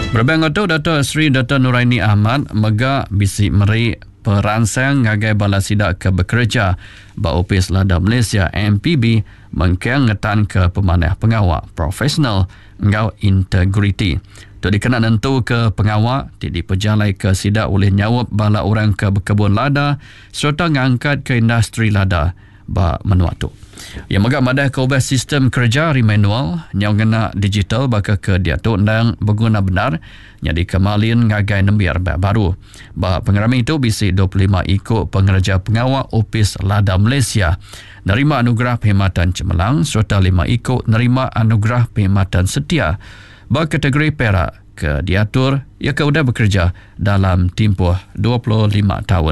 Berbang itu Dato' Sri Dr. Nuraini Ahmad mega bisi meri perangsang ngagai bala sidak ke bekerja ba Opis Lada Malaysia MPB mengkang ngetan ke pemanah pengawal profesional ngau integriti. Tu dikena nentu ke pengawal di pejalai ke sidak oleh nyawab bala orang ke berkebun lada serta ngangkat ke industri lada ba menua tu. Yang megak madah ke ubah sistem kerja manual yang kena digital baka ke diatuk dan berguna benar jadi kemalin ngagai nembiar baru. Ba pengerami itu bisi 25 ikut pengerja pengawal Opis Lada Malaysia nerima anugerah perkhidmatan cemerlang serta 5 ikut nerima anugerah perkhidmatan setia ba kategori perak ke diatur ia ke sudah bekerja dalam tempoh 25 tahun.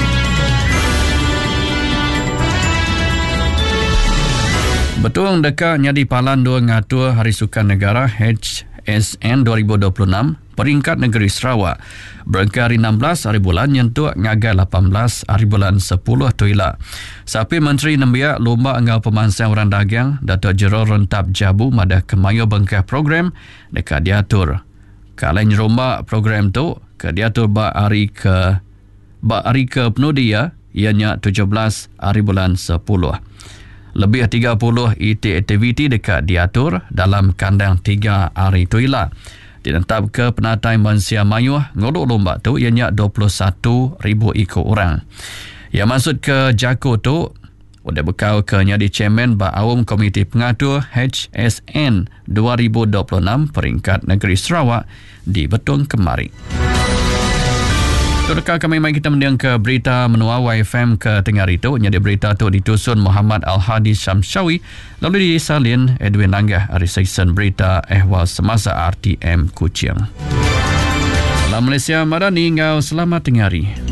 Betul dekat nyadi palan dua ngatur Hari Sukan Negara HSN 2026 peringkat negeri Sarawak berangka hari 16 hari bulan nyentuh ngagai 18 hari bulan 10 tuila. Sapi Menteri Nembiak lomba engau pemansang orang dagang Dato' Jero Rentap Jabu madah kemayu bengkah program dekat diatur. Kalau nyeromba program tu ke diatur ba hari ke penudia ianya 17 hari bulan 10. Lebih 30 aktiviti dekat diatur dalam kandang 3 hari tuila. Ditentap ke penatai Malaysia Mayuh ngolok lomba tu ianya 21,000 ikut orang. Yang masuk ke Jako tu udah bekal ke nyadi chairman ba awam komiti pengatur HSN 2026 peringkat negeri Sarawak di Betong kemari. Turka kami mai kita mendiang ke berita menua YFM ke tengah itu. Nyadi berita tu ditusun Muhammad Al-Hadi Syamshawi lalu disalin Edwin Langgah dari seksi berita ehwal semasa RTM Kuching. Salam Malaysia Madani ngau selamat tengah hari.